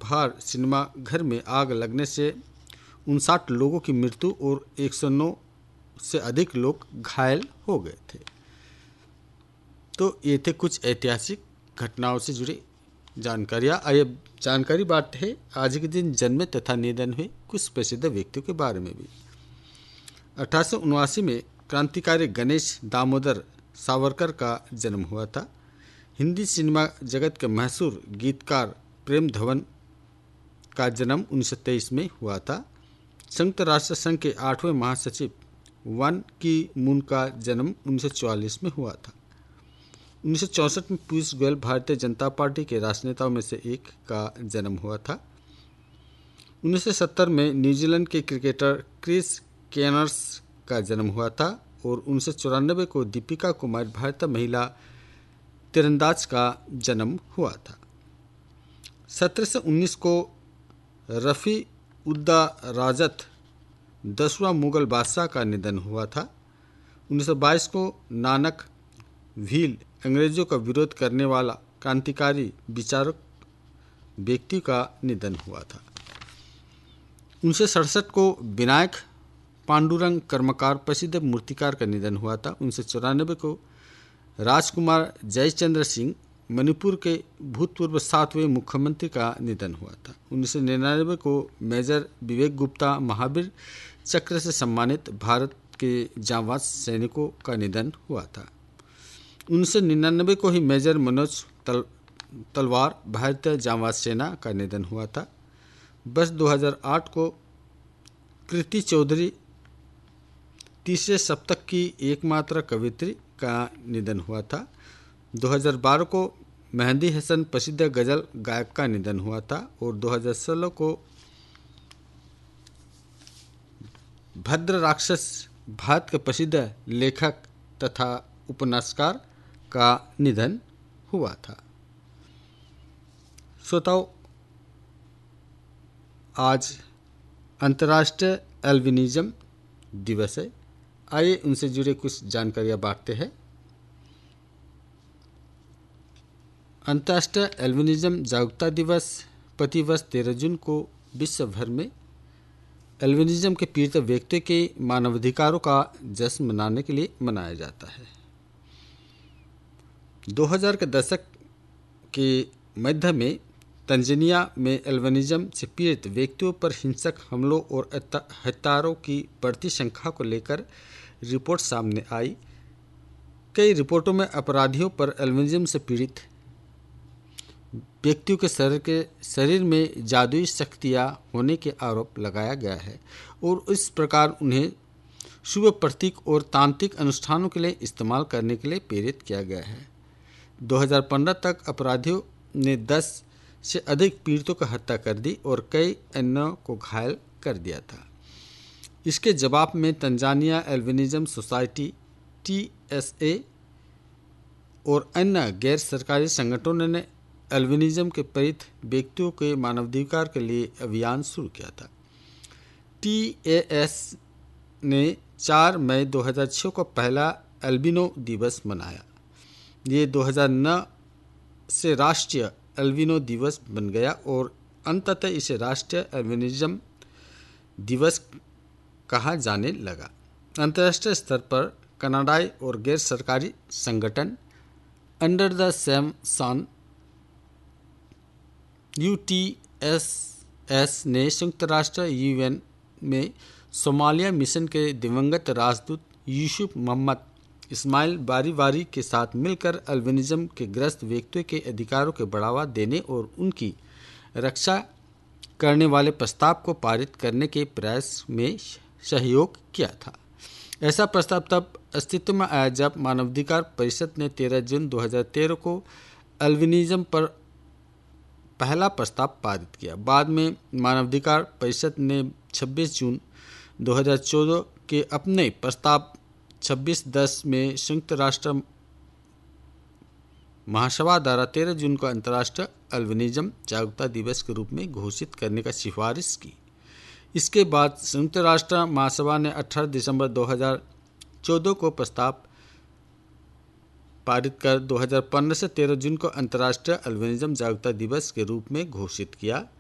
उपहार सिनेमा घर में आग लगने से 59 लोगों की मृत्यु और 109 से अधिक लोग घायल हो गए थे। तो ये थे कुछ ऐतिहासिक घटनाओं से जुड़ी जानकारियाँ। आइए जानकारी बांटते हैं आज के दिन जन्मे तथा निधन हुए कुछ प्रसिद्ध व्यक्तियों के बारे में भी। 1879 में क्रांतिकारी गणेश दामोदर सावरकर का जन्म हुआ था। हिंदी सिनेमा जगत के मशहूर गीतकार प्रेम धवन का जन्म 1923 में हुआ था। संयुक्त राष्ट्र संघ के 8वें महासचिव वन की मून का जन्म 1944 में हुआ था। 1964 में पीयूष गोयल भारतीय जनता पार्टी के राजनेताओं में से एक का जन्म हुआ था। 1970 में न्यूजीलैंड के क्रिकेटर क्रिस केनर्स का जन्म हुआ था और 1994 को दीपिका कुमारी भारतीय महिला तीरंदाज का जन्म हुआ था। 17 से 19 को रफ़ी उद्दा राजत 10वां मुगल बादशाह का निधन हुआ था। 1922 को नानक भील अंग्रेजों का विरोध करने वाला क्रांतिकारी विचारक व्यक्ति का निधन हुआ था। 1967 को विनायक पांडुरंग कर्मकार प्रसिद्ध मूर्तिकार का निधन हुआ था। 1994 को राजकुमार जयचंद्र सिंह मणिपुर के भूतपूर्व 7वें मुख्यमंत्री का निधन हुआ था। 1999 को मेजर विवेक गुप्ता महावीर चक्र से सम्मानित भारत के जांबाज सैनिकों का निधन हुआ था। 1999 को ही मेजर मनोज तलवार भारतीय जांबाज सेना का निधन हुआ था। वर्ष 2008 को कृति चौधरी तीसरे शतक की एकमात्र कवियत्री का निधन हुआ था। 2012 को मेहंदी हसन प्रसिद्ध गज़ल गायक का निधन हुआ था और 2016 को भद्र राक्षस भारत के प्रसिद्ध लेखक तथा उपन्यासकार का निधन हुआ था। श्रोताओं, आज अंतर्राष्ट्रीय एल्बिनिज्म दिवस है। आइए उनसे जुड़े कुछ जानकारियाँ बांटते हैं। अंतर्राष्ट्रीय एल्बिनिज्म जागरूकता दिवस प्रतिवर्ष 13 जून को विश्व भर में एल्बिनिज्म के पीड़ित व्यक्तियों के मानवाधिकारों का जश्न मनाने के लिए मनाया जाता है। 2000 के दशक के मध्य में तंजानिया में एल्बिनिज्म से पीड़ित व्यक्तियों पर हिंसक हमलों और हत्याओं की बढ़ती संख्या को लेकर रिपोर्ट सामने आई। कई रिपोर्टों में अपराधियों पर एल्बिनिज्म से पीड़ित व्यक्तियों के शरीर में जादुई शक्तियाँ होने के आरोप लगाया गया है और इस प्रकार उन्हें शुभ प्रतीक और तांत्रिक अनुष्ठानों के लिए इस्तेमाल करने के लिए प्रेरित किया गया है। 2015 तक अपराधियों ने 10 से अधिक पीड़ितों की हत्या कर दी और कई अन्यों को घायल कर दिया था। इसके जवाब में तंजानिया एल्बिनिज्म सोसाइटी TSA और अन्य गैर सरकारी संगठनों ने एल्बिनिज्म के पीड़ित व्यक्तियों के मानवाधिकार के लिए अभियान शुरू किया था। TAS ने 4 मई 2006 को पहला एल्बिनो दिवस मनाया। ये 2009 से राष्ट्रीय एल्बिनो दिवस बन गया और अंततः इसे राष्ट्रीय एल्बिनिज्म दिवस कहा जाने लगा। अंतर्राष्ट्रीय स्तर पर कनाडाई और गैर सरकारी संगठन under the same sun UTSS ने संयुक्त राष्ट्र UN में सोमालिया मिशन के दिवंगत राजदूत यूसुफ मोहम्मद इस्माइल बारी के साथ मिलकर एल्बिनिज्म के ग्रस्त व्यक्तियों के अधिकारों को बढ़ावा देने और उनकी रक्षा करने वाले प्रस्ताव को पारित करने के प्रयास में सहयोग किया था। ऐसा प्रस्ताव तब अस्तित्व में आया जब मानवाधिकार परिषद ने 13 जून 2013 को एल्बिनिज्म पर पहला प्रस्ताव पारित किया। बाद में मानवाधिकार परिषद ने 26 जून 2014 के अपने प्रस्ताव 2610 में संयुक्त राष्ट्र महासभा द्वारा 13 जून को अंतर्राष्ट्रीय एल्बिनिज्म जागरूकता दिवस के रूप में घोषित करने का सिफारिश की। इसके बाद संयुक्त राष्ट्र महासभा ने 18 दिसंबर 2014 को प्रस्ताव पारित कर 2015 से 13 जून को अंतर्राष्ट्रीय एल्बिनिज्म जागरूकता दिवस के रूप में घोषित किया